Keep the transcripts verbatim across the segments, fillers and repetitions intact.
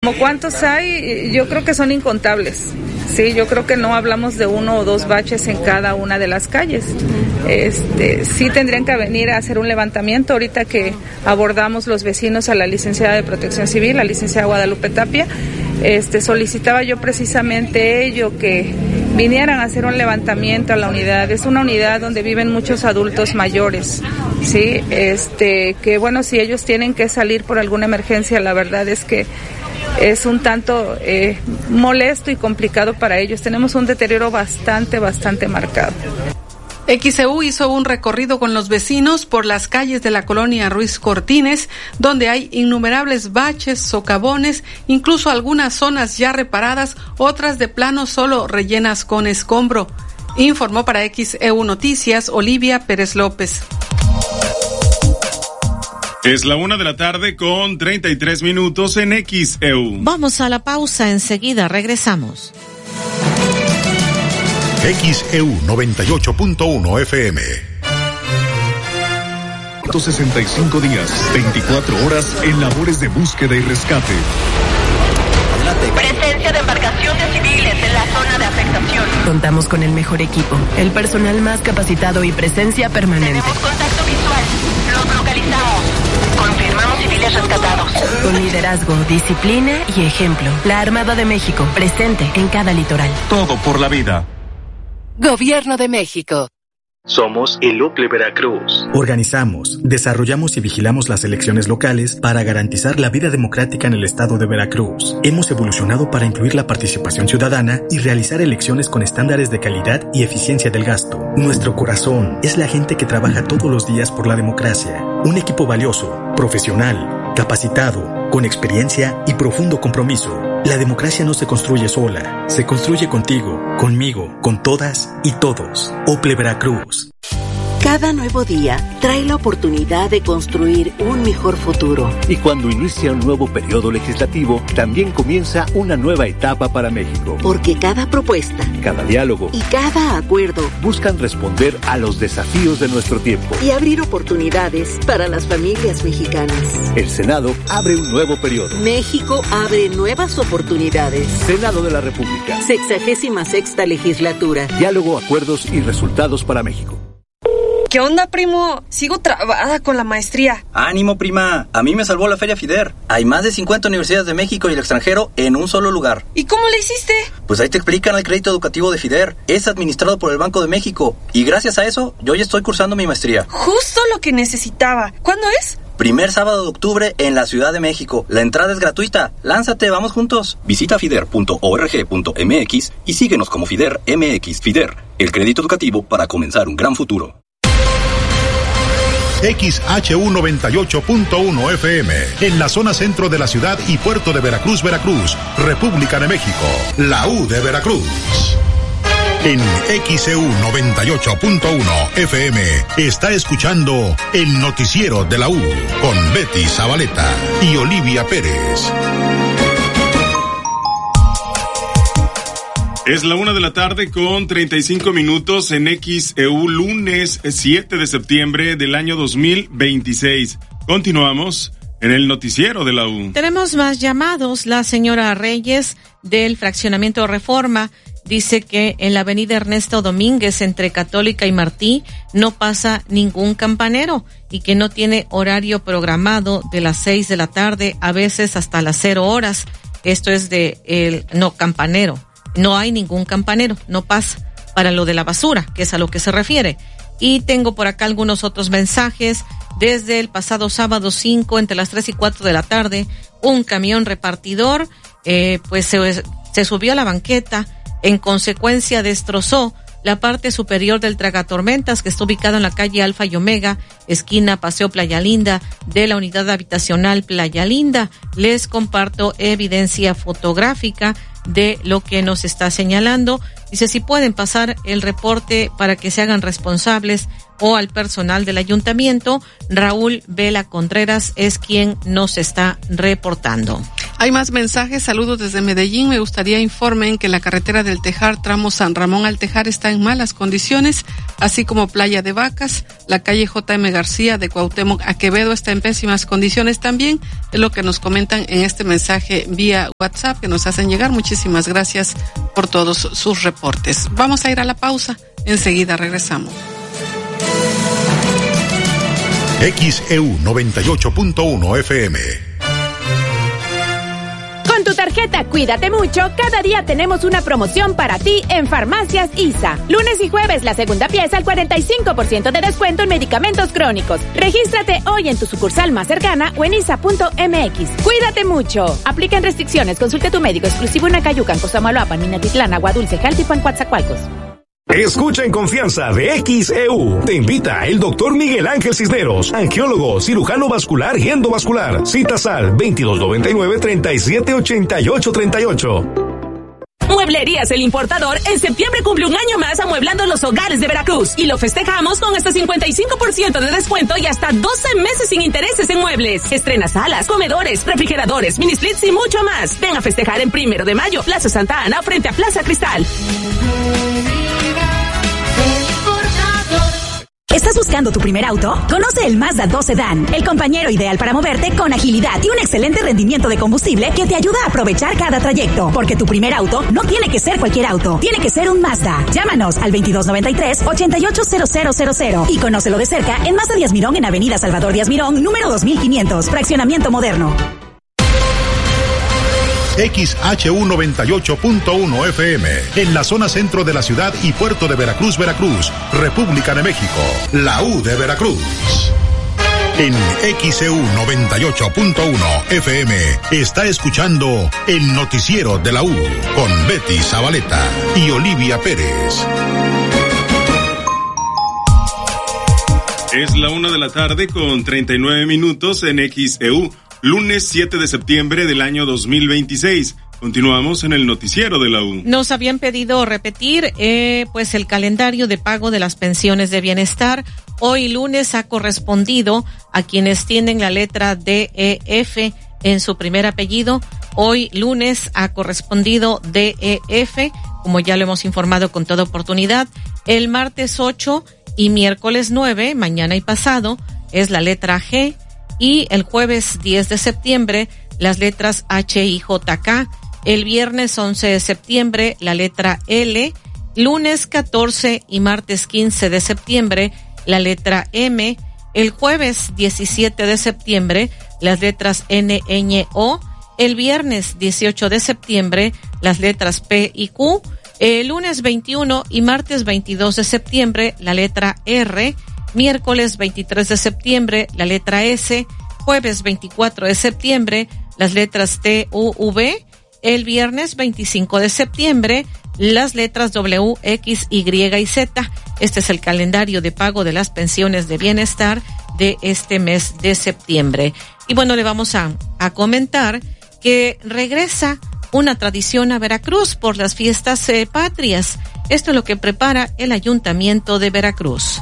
¿Como cuántos hay? Yo creo que son incontables. Sí, yo creo que no hablamos de uno o dos baches en cada una de las calles. Este, sí tendrían que venir a hacer un levantamiento. Ahorita que abordamos los vecinos a la licenciada de Protección Civil, la licenciada Guadalupe Tapia, este, solicitaba yo precisamente ello, que vinieran a hacer un levantamiento a la unidad. Es una unidad donde viven muchos adultos mayores, sí, este, que bueno, si ellos tienen que salir por alguna emergencia, la verdad es que es un tanto eh, molesto y complicado para ellos. Tenemos un deterioro bastante, bastante marcado. X E U hizo un recorrido con los vecinos por las calles de la colonia Ruiz Cortines, donde hay innumerables baches, socavones, incluso algunas zonas ya reparadas, otras de plano solo rellenas con escombro. Informó para X E U Noticias Olivia Pérez López. Es la una de la tarde con treinta y tres minutos en X E U. Vamos a la pausa, enseguida regresamos. X E U noventa y ocho punto uno F M. ciento sesenta y cinco días, veinticuatro horas en labores de búsqueda y rescate. Presencia de embarcaciones civiles en la zona de afectación. Contamos con el mejor equipo, el personal más capacitado y presencia permanente. Tenemos contacto visual. Los localizamos. Confirmamos civiles rescatados. Con liderazgo, disciplina y ejemplo. La Armada de México, presente en cada litoral. Todo por la vida. Gobierno de México. Somos el U P L E Veracruz. Organizamos, desarrollamos y vigilamos las elecciones locales para garantizar la vida democrática en el estado de Veracruz. Hemos evolucionado para incluir la participación ciudadana y realizar elecciones con estándares de calidad y eficiencia del gasto. Nuestro corazón es la gente que trabaja todos los días por la democracia. Un equipo valioso, profesional, capacitado, con experiencia y profundo compromiso. La democracia no se construye sola, se construye contigo, conmigo, con todas y todos. U P L E Veracruz. Cada nuevo día trae la oportunidad de construir un mejor futuro. Y cuando inicia un nuevo periodo legislativo, también comienza una nueva etapa para México. Porque cada propuesta, cada diálogo y cada acuerdo buscan responder a los desafíos de nuestro tiempo y abrir oportunidades para las familias mexicanas. El Senado abre un nuevo periodo. México abre nuevas oportunidades. Senado de la República. Sexagésima sexta legislatura. Diálogo, acuerdos y resultados para México. ¿Qué onda, primo? Sigo trabada con la maestría. Ánimo, prima. A mí me salvó la Feria FIDER. Hay más de cincuenta universidades de México y el extranjero en un solo lugar. ¿Y cómo le hiciste? Pues ahí te explican el crédito educativo de FIDER. Es administrado por el Banco de México. Y gracias a eso, yo ya estoy cursando mi maestría. Justo lo que necesitaba. ¿Cuándo es? Primer sábado de octubre en la Ciudad de México. La entrada es gratuita. Lánzate, vamos juntos. Visita fider punto org punto m x y síguenos como FIDER M X. FIDER, el crédito educativo para comenzar un gran futuro. X H U noventa y ocho punto uno F M, en la zona centro de la ciudad y puerto de Veracruz, Veracruz, República de México, la U de Veracruz. En X E U noventa y ocho punto uno F M está escuchando el noticiero de la U con Betty Zabaleta y Olivia Pérez. Es la una de la tarde con treinta y cinco minutos en X E U, lunes siete de septiembre del año dos mil veintiséis. Continuamos en el noticiero de la U. Tenemos más llamados. La señora Reyes del Fraccionamiento Reforma dice que en la avenida Ernesto Domínguez entre Católica y Martí no pasa ningún campanero y que no tiene horario programado de las seis de la tarde, a veces hasta las cero horas. Esto es de el no campanero. No hay ningún campanero, no pasa para lo de la basura, que es a lo que se refiere. Y tengo por acá algunos otros mensajes. Desde el pasado sábado cinco, entre las tres y cuatro de la tarde, un camión repartidor, eh, pues se, se subió a la banqueta, en consecuencia destrozó la parte superior del tragatormentas que está ubicado en la calle Alfa y Omega, esquina Paseo Playa Linda, de la unidad habitacional Playa Linda. Les comparto evidencia fotográfica de lo que nos está señalando. Dice, si pueden pasar el reporte para que se hagan responsables o al personal del ayuntamiento. Raúl Vela Contreras es quien nos está reportando. Hay más mensajes. Saludos desde Medellín. Me gustaría informen que la carretera del Tejar, tramo San Ramón al Tejar, está en malas condiciones, así como Playa de Vacas. La calle J M García de Cuauhtémoc a Quevedo está en pésimas condiciones también. Es lo que nos comentan en este mensaje vía WhatsApp que nos hacen llegar. Muchísimas gracias por todos sus reportes. Vamos a ir a la pausa. Enseguida regresamos. X E U noventa y ocho punto uno F M. Con tu tarjeta Cuídate Mucho, cada día tenemos una promoción para ti en Farmacias I S A. Lunes y jueves, la segunda pieza al cuarenta y cinco por ciento de descuento en medicamentos crónicos. Regístrate hoy en tu sucursal más cercana o en isa punto m x. Cuídate Mucho. Aplican restricciones. Consulte a tu médico exclusivo en Acayucan, Cosamaloapan, Minatitlán, Aguadulce, Jaltipan, Coatzacoalcos. Escucha en confianza de X E U. Te invita el doctor Miguel Ángel Cisneros, angiólogo, cirujano vascular y endovascular. Citas al veintidós noventa y nueve, treinta y siete, ochenta y ocho, treinta y ocho. Mueblerías El Importador en septiembre cumple un año más amueblando los hogares de Veracruz y lo festejamos con hasta cincuenta y cinco por ciento de descuento y hasta doce meses sin intereses en muebles. Estrena salas, comedores, refrigeradores, mini splits y mucho más. Ven a festejar en Primero de Mayo, Plaza Santa Ana, frente a Plaza Cristal. ¿Estás buscando tu primer auto? Conoce el Mazda dos Sedan, el compañero ideal para moverte con agilidad y un excelente rendimiento de combustible que te ayuda a aprovechar cada trayecto. Porque tu primer auto no tiene que ser cualquier auto, tiene que ser un Mazda. Llámanos al veintidós noventa y tres, ochenta y ocho cero cero cero cero y conócelo de cerca en Mazda Díaz Mirón en Avenida Salvador Díaz Mirón, número dos mil quinientos, fraccionamiento moderno. X H U noventa y ocho punto uno F M, en la zona centro de la ciudad y puerto de Veracruz, Veracruz, República de México, la U de Veracruz. En X E U noventa y ocho punto uno F M está escuchando el noticiero de la U con Betty Zabaleta y Olivia Pérez. Es la una de la tarde con treinta y nueve minutos en X E U. Lunes siete de septiembre del año dos mil veintiséis. Continuamos en el noticiero de la U. Nos habían pedido repetir eh, pues el calendario de pago de las pensiones de bienestar. Hoy lunes ha correspondido a quienes tienen la letra D E F en su primer apellido. Hoy lunes ha correspondido D E F, como ya lo hemos informado con toda oportunidad. El martes ocho y miércoles nueve, mañana y pasado, es la letra G. Y el jueves diez de septiembre, las letras H y J K. El viernes once de septiembre, la letra L. Lunes catorce y martes quince de septiembre, la letra M. El jueves diecisiete de septiembre, las letras N, Ñ, O. El viernes dieciocho de septiembre, las letras P y Q. El lunes veintiuno y martes veintidós de septiembre, la letra R. Miércoles veintitrés de septiembre, la letra S. Jueves veinticuatro de septiembre, las letras T, U, V. El viernes veinticinco de septiembre, las letras W, X, Y y Z. Este es el calendario de pago de las pensiones de bienestar de este mes de septiembre. Y bueno, le vamos a, a comentar que regresa una tradición a Veracruz por las fiestas eh, patrias. Esto es lo que prepara el Ayuntamiento de Veracruz.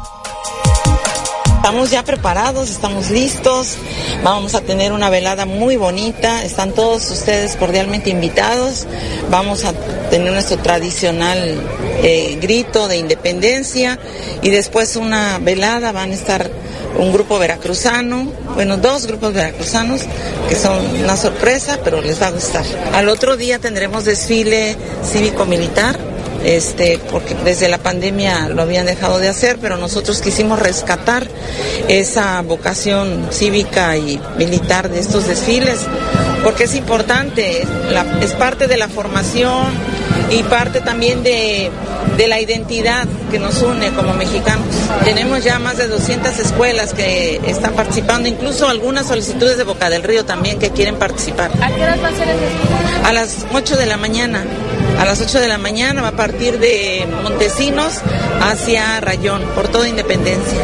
Estamos ya preparados, estamos listos, vamos a tener una velada muy bonita, están todos ustedes cordialmente invitados, vamos a tener nuestro tradicional eh, grito de independencia y después una velada, van a estar un grupo veracruzano, bueno, dos grupos veracruzanos que son una sorpresa, pero les va a gustar. Al otro día tendremos desfile cívico-militar. Este, porque desde la pandemia lo habían dejado de hacer, pero nosotros quisimos rescatar esa vocación cívica y militar de estos desfiles, porque es importante, la, es parte de la formación y parte también de, de la identidad que nos une como mexicanos. Tenemos ya más de doscientas escuelas que están participando, incluso algunas solicitudes de Boca del Río también que quieren participar. ¿A qué hora va a ser el desfile? A las ocho de la mañana. A las ocho de la mañana va a partir de Montesinos hacia Rayón, por toda Independencia.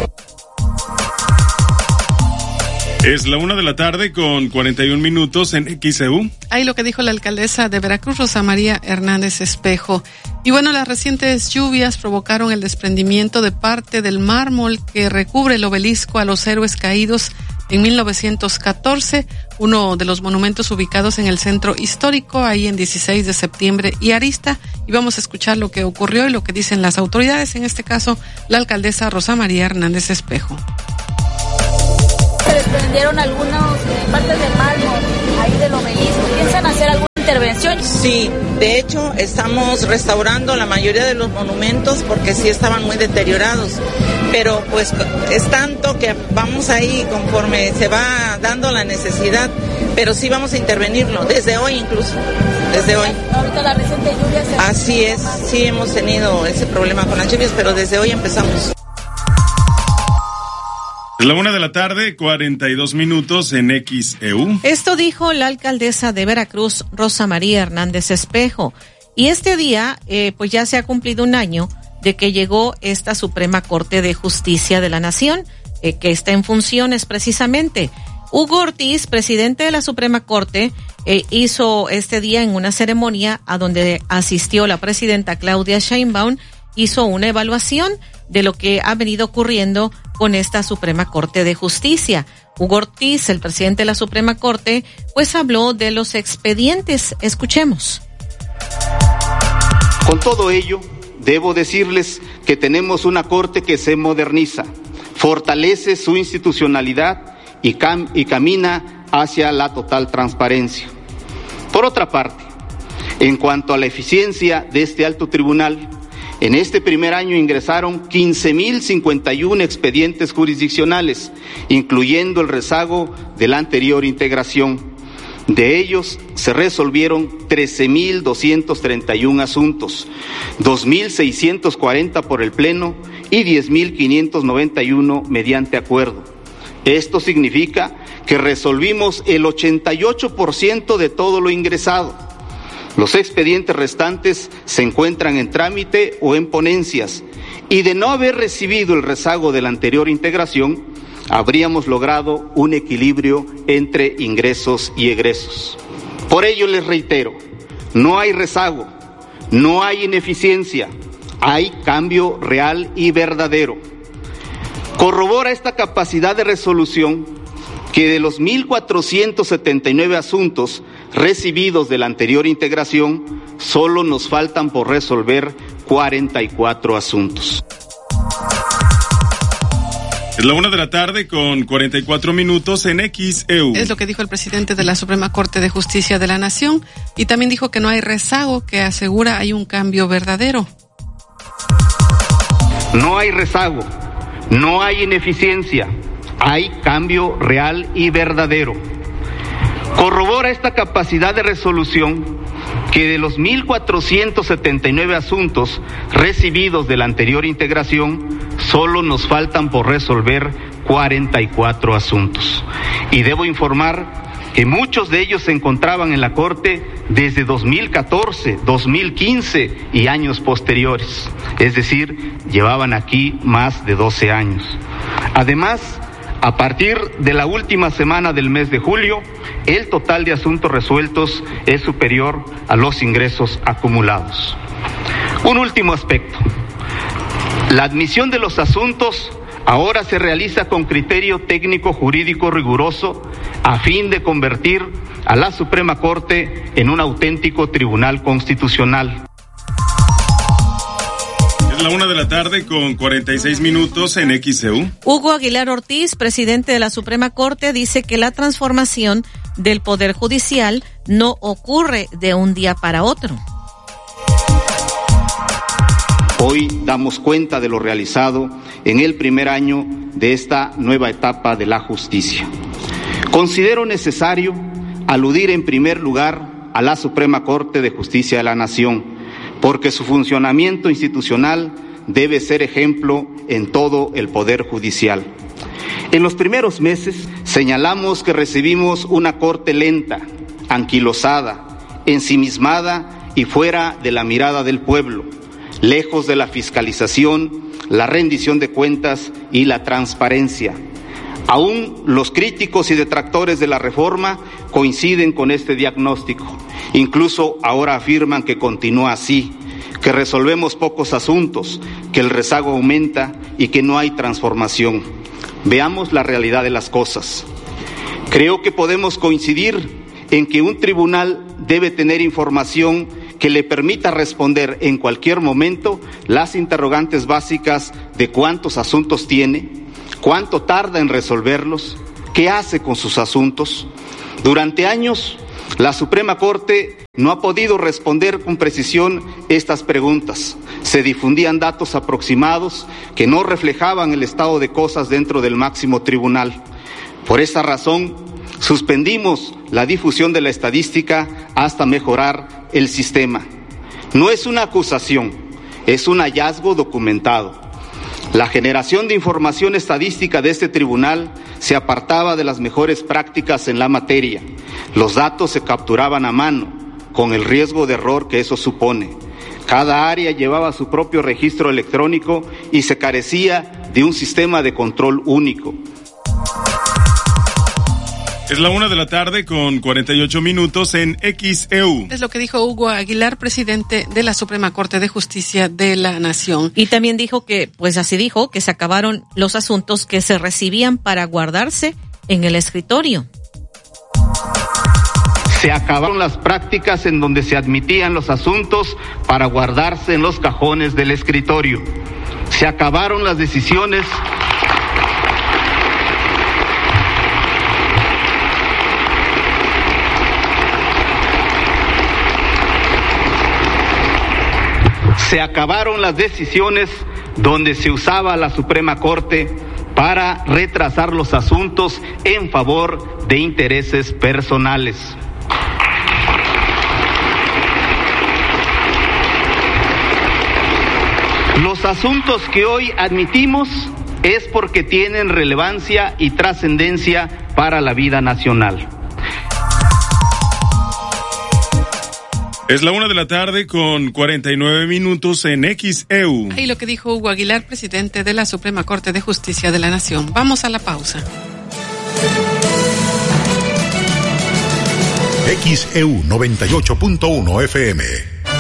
Es la una de la tarde con cuarenta y un minutos en X E U. Ahí lo que dijo la alcaldesa de Veracruz, Rosa María Hernández Espejo. Y bueno, las recientes lluvias provocaron el desprendimiento de parte del mármol que recubre el obelisco a los héroes caídos en mil novecientos catorce, uno de los monumentos ubicados en el centro histórico, ahí en dieciséis de septiembre y Arista, y vamos a escuchar lo que ocurrió y lo que dicen las autoridades, en este caso la alcaldesa Rosa María Hernández Espejo. Se desprendieron algunas eh, partes del mármol ahí del obelisco. ¿Piensan hacer alguna intervención? Sí, de hecho estamos restaurando la mayoría de los monumentos porque sí estaban muy deteriorados, pero pues es tanto que vamos ahí conforme se va dando la necesidad, pero sí vamos a intervenirlo, desde hoy incluso, desde hoy. Ahorita la reciente lluvia se... Así es, sí hemos tenido ese problema con las lluvias, pero desde hoy empezamos. Es la una de la tarde, cuarenta y dos minutos en X E U. Esto dijo la alcaldesa de Veracruz, Rosa María Hernández Espejo. Y este día, eh, pues ya se ha cumplido un año de que llegó esta Suprema Corte de Justicia de la Nación, eh, que está en funciones precisamente. Hugo Ortiz, presidente de la Suprema Corte, eh, hizo este día en una ceremonia a donde asistió la presidenta Claudia Sheinbaum, hizo una evaluación de lo que ha venido ocurriendo con esta Suprema Corte de Justicia. Hugo Ortiz, el presidente de la Suprema Corte, pues habló de los expedientes. Escuchemos. Con todo ello, debo decirles que tenemos una Corte que se moderniza, fortalece su institucionalidad y, cam- y camina hacia la total transparencia. Por otra parte, en cuanto a la eficiencia de este alto tribunal, en este primer año ingresaron quince mil cincuenta y uno expedientes jurisdiccionales, incluyendo el rezago de la anterior integración. De ellos se resolvieron trece mil doscientos treinta y uno asuntos, dos mil seiscientos cuarenta por el Pleno y diez mil quinientos noventa y uno mediante acuerdo. Esto significa que resolvimos el ochenta y ocho por ciento de todo lo ingresado. Los expedientes restantes se encuentran en trámite o en ponencias, y de no haber recibido el rezago de la anterior integración, habríamos logrado un equilibrio entre ingresos y egresos. Por ello les reitero, no hay rezago, no hay ineficiencia, hay cambio real y verdadero. Corrobora esta capacidad de resolución que de los mil cuatrocientos setenta y nueve asuntos recibidos de la anterior integración, solo nos faltan por resolver cuarenta y cuatro asuntos. Es la una de la tarde con cuarenta y cuatro minutos en X E U. Es lo que dijo el presidente de la Suprema Corte de Justicia de la Nación, y también dijo que no hay rezago, que asegura hay un cambio verdadero. No hay rezago, no hay ineficiencia, hay cambio real y verdadero. Corrobora esta capacidad de resolución que de los mil cuatrocientos setenta y nueve asuntos recibidos de la anterior integración, solo nos faltan por resolver cuarenta y cuatro asuntos. Y debo informar que muchos de ellos se encontraban en la Corte desde dos mil catorce, dos mil quince y años posteriores. Es decir, llevaban aquí más de doce años. Además, a partir de la última semana del mes de julio, el total de asuntos resueltos es superior a los ingresos acumulados. Un último aspecto. La admisión de los asuntos ahora se realiza con criterio técnico jurídico riguroso a fin de convertir a la Suprema Corte en un auténtico tribunal constitucional. Es la una de la tarde con cuarenta y seis minutos en X E U. Hugo Aguilar Ortiz, presidente de la Suprema Corte, dice que la transformación del Poder Judicial no ocurre de un día para otro. Hoy damos cuenta de lo realizado en el primer año de esta nueva etapa de la justicia. Considero necesario aludir en primer lugar a la Suprema Corte de Justicia de la Nación, porque su funcionamiento institucional debe ser ejemplo en todo el Poder Judicial. En los primeros meses señalamos que recibimos una Corte lenta, anquilosada, ensimismada y fuera de la mirada del pueblo, lejos de la fiscalización, la rendición de cuentas y la transparencia. Aún los críticos y detractores de la reforma coinciden con este diagnóstico. Incluso ahora afirman que continúa así, que resolvemos pocos asuntos, que el rezago aumenta y que no hay transformación. Veamos la realidad de las cosas. Creo que podemos coincidir en que un tribunal debe tener información que le permita responder en cualquier momento las interrogantes básicas de cuántos asuntos tiene, cuánto tarda en resolverlos, qué hace con sus asuntos. Durante años, la Suprema Corte no ha podido responder con precisión estas preguntas. Se difundían datos aproximados que no reflejaban el estado de cosas dentro del máximo tribunal. Por esa razón, suspendimos la difusión de la estadística hasta mejorar el sistema. No es una acusación, es un hallazgo documentado. La generación de información estadística de este tribunal se apartaba de las mejores prácticas en la materia. Los datos se capturaban a mano, con el riesgo de error que eso supone. Cada área llevaba su propio registro electrónico y se carecía de un sistema de control único. Es la una de la tarde con cuarenta y ocho minutos en X E U. Es lo que dijo Hugo Aguilar, presidente de la Suprema Corte de Justicia de la Nación. Y también dijo que, pues así dijo, que se acabaron los asuntos que se recibían para guardarse en el escritorio. Se acabaron las prácticas en donde se admitían los asuntos para guardarse en los cajones del escritorio. Se acabaron las decisiones Se acabaron las decisiones donde se usaba la Suprema Corte para retrasar los asuntos en favor de intereses personales. Los asuntos que hoy admitimos es porque tienen relevancia y trascendencia para la vida nacional. Es la una de la tarde con cuarenta y nueve minutos en X E U. Ahí lo que dijo Hugo Aguilar, presidente de la Suprema Corte de Justicia de la Nación. Vamos a la pausa. X E U noventa y ocho punto uno F M.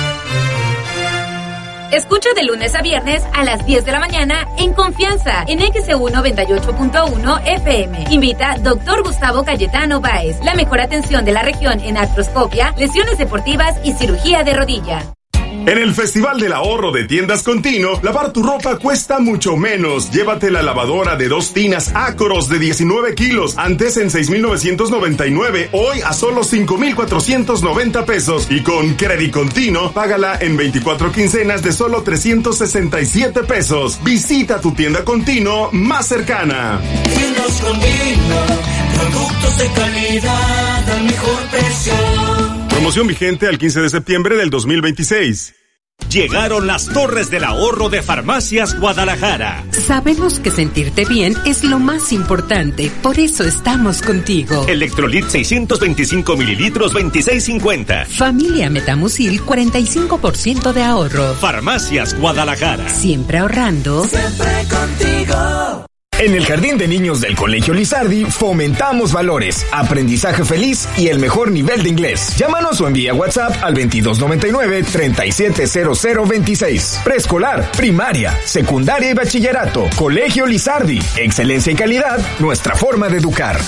Escucha de lunes a viernes a las diez de la mañana en Confianza en X E U noventa y ocho punto uno F M. Invita doctor Gustavo Cayetano Báez. La mejor atención de la región en artroscopia, lesiones deportivas y cirugía de rodilla. En el Festival del Ahorro de Tiendas Contino, lavar tu ropa cuesta mucho menos. Llévate la lavadora de dos tinas Acoros de diecinueve kilos, antes en seis mil novecientos noventa y nueve, hoy a solo cinco mil cuatrocientos noventa pesos. Y con Credit Contino, págala en veinticuatro quincenas de solo trescientos sesenta y siete pesos. Visita tu tienda Contino más cercana. Tiendas Contino, productos de calidad al mejor precio. Promoción vigente al quince de septiembre del dos mil veintiséis. Llegaron las Torres del Ahorro de Farmacias Guadalajara. Sabemos que sentirte bien es lo más importante, por eso estamos contigo. Electrolit seiscientos veinticinco mililitros, veintiséis cincuenta. Familia Metamucil, cuarenta y cinco por ciento de ahorro. Farmacias Guadalajara. Siempre ahorrando. Siempre contigo. En el Jardín de Niños del Colegio Lizardi fomentamos valores, aprendizaje feliz y el mejor nivel de inglés. Llámanos o envía WhatsApp al veintidós noventa y nueve, treinta y siete cero cero veintiséis. Preescolar, primaria, secundaria y bachillerato. Colegio Lizardi. Excelencia y calidad, nuestra forma de educar.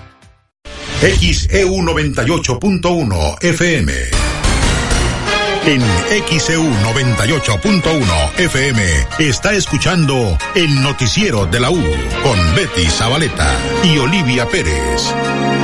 X E U noventa y ocho punto uno F M. En X E U noventa y ocho punto uno F M está escuchando el noticiero de la U con Betty Zabaleta y Olivia Pérez.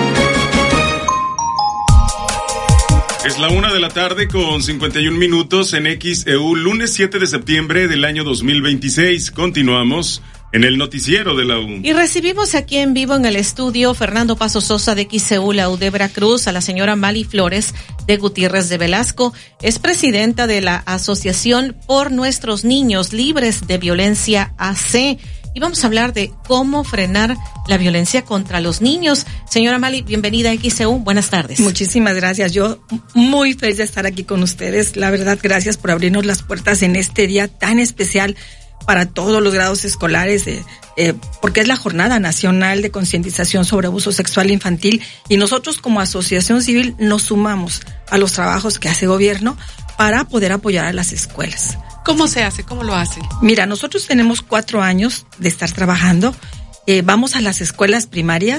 Es la una de la tarde con cincuenta y un minutos en X E U, lunes siete de septiembre del año dos mil veintiséis. Continuamos en el noticiero de la U. Y recibimos aquí en vivo en el estudio Fernando Paso Sosa de X E U, la U de Veracruz, a la señora Mali Flores de Gutiérrez de Velasco. Es presidenta de la Asociación por Nuestros Niños Libres de Violencia A C. Y vamos a hablar de cómo frenar la violencia contra los niños. Señora Mali, bienvenida a X E U. Buenas tardes. Muchísimas gracias. Yo muy feliz de estar aquí con ustedes. La verdad, gracias por abrirnos las puertas en este día tan especial para todos los grados escolares, eh, eh, porque es la Jornada Nacional de Concientización sobre Abuso Sexual Infantil, y nosotros como asociación civil nos sumamos a los trabajos que hace gobierno para poder apoyar a las escuelas. ¿Cómo se hace? ¿Cómo lo hacen? Mira, nosotros tenemos cuatro años de estar trabajando, eh, vamos a las escuelas primarias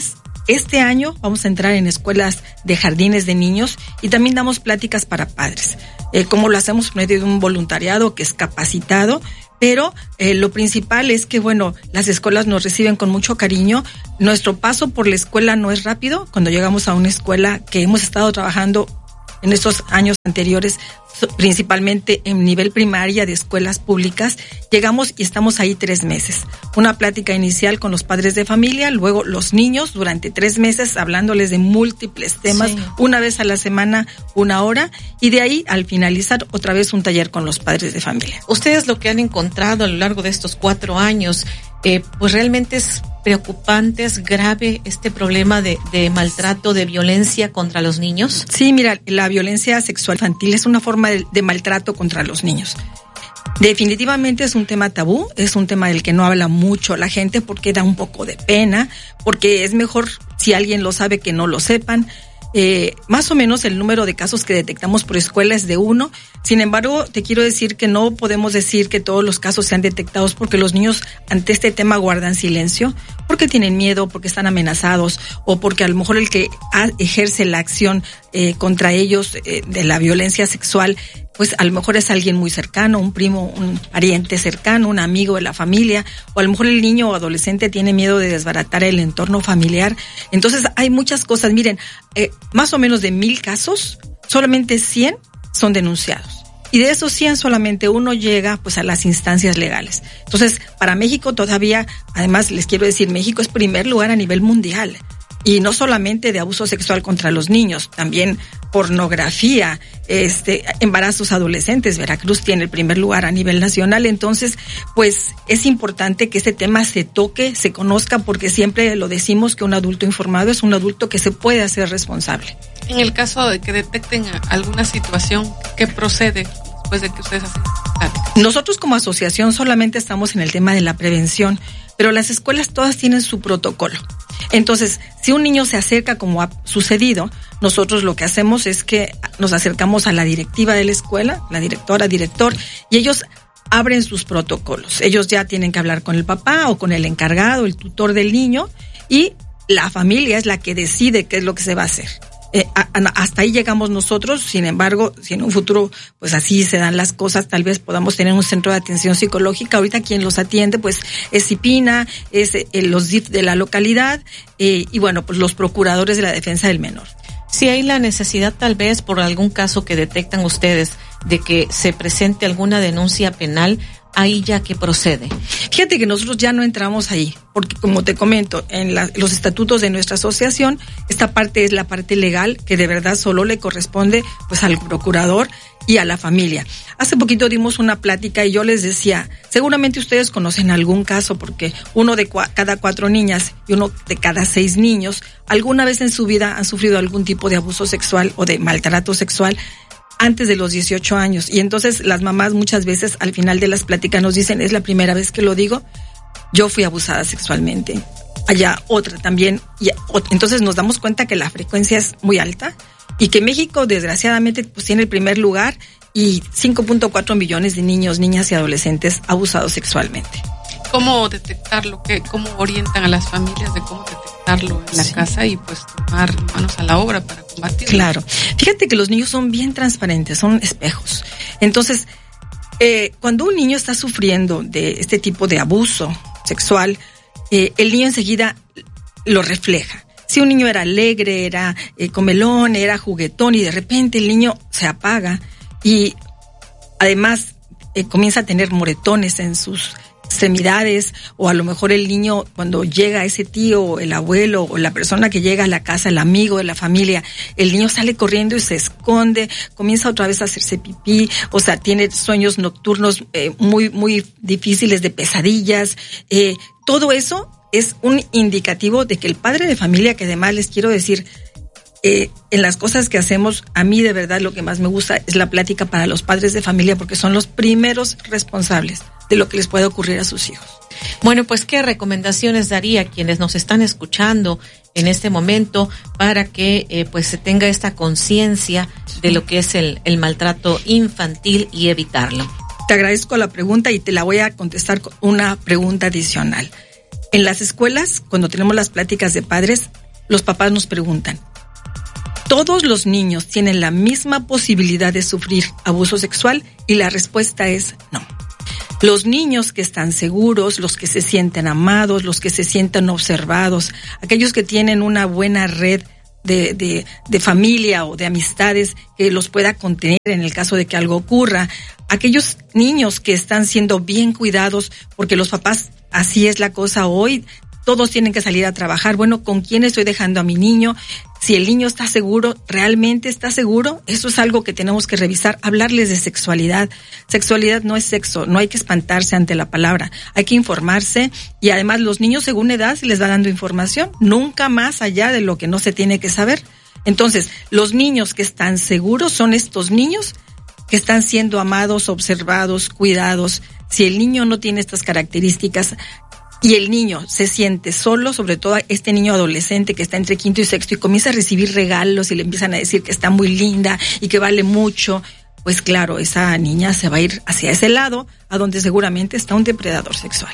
este año vamos a entrar en escuelas de jardines de niños y también damos pláticas para padres. Eh, como lo hacemos por medio de un voluntariado que es capacitado, pero eh, lo principal es que, bueno, las escuelas nos reciben con mucho cariño. Nuestro paso por la escuela no es rápido. Cuando llegamos a una escuela que hemos estado trabajando en estos años anteriores, principalmente en nivel primaria de escuelas públicas, llegamos y estamos ahí tres meses. Una plática inicial con los padres de familia, luego los niños durante tres meses hablándoles de múltiples temas, sí. Una vez a la semana, una hora, y de ahí al finalizar otra vez un taller con los padres de familia. Ustedes lo que han encontrado a lo largo de estos cuatro años, eh, pues realmente es preocupante, es grave este problema de, de maltrato, de violencia contra los niños. Sí, mira, la violencia sexual infantil es una forma de, de maltrato contra los niños. Definitivamente es un tema tabú, es un tema del que no habla mucho la gente porque da un poco de pena, porque es mejor si alguien lo sabe que no lo sepan. Eh, más o menos el número de casos que detectamos por escuela es de uno. Sin embargo, te quiero decir que no podemos decir que todos los casos sean detectados porque los niños ante este tema guardan silencio, porque tienen miedo, porque están amenazados o porque a lo mejor el que ejerce la acción eh, contra ellos eh, de la violencia sexual, pues a lo mejor es alguien muy cercano, un primo, un pariente cercano, un amigo de la familia, o a lo mejor el niño o adolescente tiene miedo de desbaratar el entorno familiar. Entonces hay muchas cosas. Miren, eh, más o menos de mil casos, solamente cien son denunciados. Y de esos cien solamente uno llega pues a las instancias legales. Entonces, para México todavía, además les quiero decir, México es primer lugar a nivel mundial. Y no solamente de abuso sexual contra los niños, también pornografía, este, embarazos adolescentes. Veracruz tiene el primer lugar a nivel nacional. Entonces, pues es importante que este tema se toque, se conozca, porque siempre lo decimos que un adulto informado es un adulto que se puede hacer responsable. En el caso de que detecten alguna situación, ¿qué procede después de que ustedes hacen pláticas? Nosotros como asociación solamente estamos en el tema de la prevención, pero las escuelas todas tienen su protocolo. Entonces, si un niño se acerca como ha sucedido, nosotros lo que hacemos es que nos acercamos a la directiva de la escuela, la directora, director, y ellos abren sus protocolos. Ellos ya tienen que hablar con el papá o con el encargado, el tutor del niño, y la familia es la que decide qué es lo que se va a hacer. Eh, a, a, hasta ahí llegamos nosotros. Sin embargo, si en un futuro pues así se dan las cosas, tal vez podamos tener un centro de atención psicológica. Ahorita quien los atiende pues es CIPINA, es eh, los D I F de la localidad eh, y bueno, pues los procuradores de la defensa del menor. Si hay la necesidad tal vez por algún caso que detectan ustedes de que se presente alguna denuncia penal, ahí ya que procede. Fíjate que nosotros ya no entramos ahí, porque como te comento, en la, los estatutos de nuestra asociación, esta parte es la parte legal que de verdad solo le corresponde pues al procurador y a la familia. Hace poquito dimos una plática y yo les decía, seguramente ustedes conocen algún caso porque uno de cua- cada cuatro niñas y uno de cada seis niños alguna vez en su vida han sufrido algún tipo de abuso sexual o de maltrato sexual antes de los dieciocho años. Y entonces las mamás muchas veces al final de las pláticas nos dicen, es la primera vez que lo digo, yo fui abusada sexualmente. Allá otra también. Y entonces nos damos cuenta que la frecuencia es muy alta y que México desgraciadamente pues tiene el primer lugar y cinco punto cuatro millones de niños, niñas y adolescentes abusados sexualmente. ¿Cómo detectarlo? ¿Qué, ¿Cómo orientan a las familias de cómo detectarlo en la sí. casa y pues tomar manos a la obra para combatirlo? Claro. Fíjate que los niños son bien transparentes, son espejos. Entonces, eh, cuando un niño está sufriendo de este tipo de abuso sexual, eh, el niño enseguida lo refleja. Si un niño era alegre, era eh, comelón, era juguetón y de repente el niño se apaga y además eh, comienza a tener moretones en sus extremidades, o a lo mejor el niño cuando llega ese tío, el abuelo o la persona que llega a la casa, el amigo de la familia, el niño sale corriendo y se esconde, comienza otra vez a hacerse pipí, o sea, tiene sueños nocturnos eh, muy, muy difíciles, de pesadillas, eh, todo eso es un indicativo de que el padre de familia, que además les quiero decir, Eh, en las cosas que hacemos, a mí de verdad lo que más me gusta es la plática para los padres de familia, porque son los primeros responsables de lo que les puede ocurrir a sus hijos. Bueno, pues ¿qué recomendaciones daría a quienes nos están escuchando en este momento para que eh, pues se tenga esta conciencia de lo que es el, el maltrato infantil y evitarlo? Te agradezco la pregunta y te la voy a contestar con una pregunta adicional. En las escuelas, cuando tenemos las pláticas de padres, los papás nos preguntan, ¿todos los niños tienen la misma posibilidad de sufrir abuso sexual? Y la respuesta es no. Los niños que están seguros, los que se sienten amados, los que se sienten observados, aquellos que tienen una buena red de, de, de familia o de amistades que los pueda contener en el caso de que algo ocurra, aquellos niños que están siendo bien cuidados, porque los papás, así es la cosa hoy, todos tienen que salir a trabajar. Bueno, ¿con quién estoy dejando a mi niño? Si el niño está seguro, ¿realmente está seguro? Eso es algo que tenemos que revisar. Hablarles de sexualidad. Sexualidad no es sexo, no hay que espantarse ante la palabra. Hay que informarse y además los niños según edad se les va dando información, nunca más allá de lo que no se tiene que saber. Entonces, los niños que están seguros son estos niños que están siendo amados, observados, cuidados. Si el niño no tiene estas características, y el niño se siente solo, sobre todo este niño adolescente que está entre quinto y sexto y comienza a recibir regalos y le empiezan a decir que está muy linda y que vale mucho, pues claro, esa niña se va a ir hacia ese lado, a donde seguramente está un depredador sexual.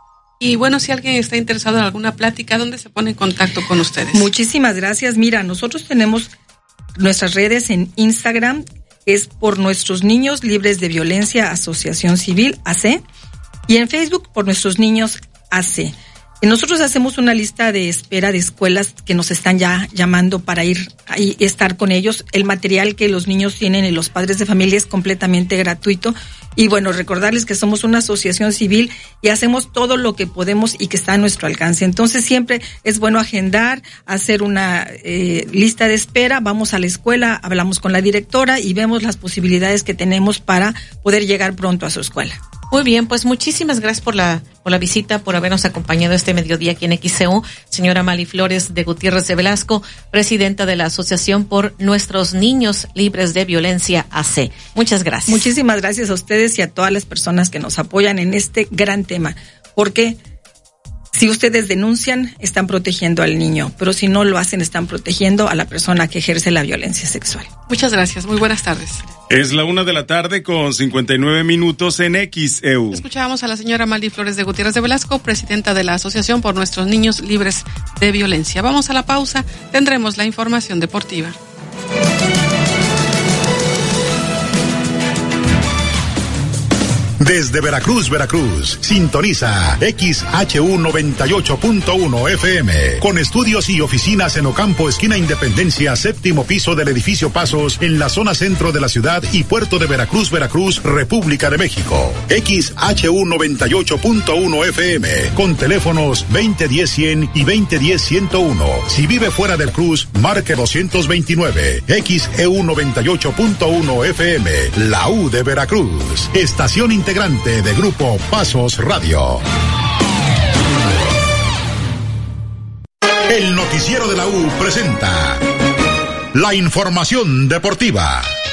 Y bueno, si alguien está interesado en alguna plática, ¿dónde se pone en contacto con ustedes? Muchísimas gracias. Mira, nosotros tenemos nuestras redes en Instagram, es por Nuestros Niños Libres de Violencia, Asociación Civil, A C, y en Facebook por Nuestros Niños hace. Nosotros hacemos una lista de espera de escuelas que nos están ya llamando para ir y estar con ellos. El material que los niños tienen y los padres de familia es completamente gratuito. Y bueno, recordarles que somos una asociación civil y hacemos todo lo que podemos y que está a nuestro alcance. Entonces siempre es bueno agendar, hacer una eh, lista de espera, vamos a la escuela, hablamos con la directora y vemos las posibilidades que tenemos para poder llegar pronto a su escuela. Muy bien, pues muchísimas gracias por la por la visita, por habernos acompañado este mediodía aquí en X C U. Señora Mali Flores de Gutiérrez de Velasco, presidenta de la Asociación por Nuestros Niños Libres de Violencia, A C. Muchas gracias. Muchísimas gracias a ustedes y a todas las personas que nos apoyan en este gran tema, porque si ustedes denuncian, están protegiendo al niño, pero si no lo hacen, están protegiendo a la persona que ejerce la violencia sexual. Muchas gracias, muy buenas tardes. Es la una de la tarde con cincuenta y nueve minutos en X E U. Escuchábamos a la señora Mali Flores de Gutiérrez de Velasco, presidenta de la Asociación por Nuestros Niños Libres de Violencia. Vamos a la pausa, tendremos la información deportiva. Desde Veracruz, Veracruz, sintoniza X H U noventa y ocho punto uno F M, con estudios y oficinas en Ocampo, esquina Independencia, séptimo piso del edificio Pasos, en la zona centro de la ciudad y puerto de Veracruz, Veracruz, República de México. X H U noventa y ocho punto uno F M, con teléfonos veinte diez cien y veinte diez ciento uno. Si vive fuera del Cruz, marque doscientos veintinueve. X E U noventa y ocho punto uno F M, la U de Veracruz, estación integrante de Grupo Pasos Radio. El noticiero de la U presenta la información deportiva.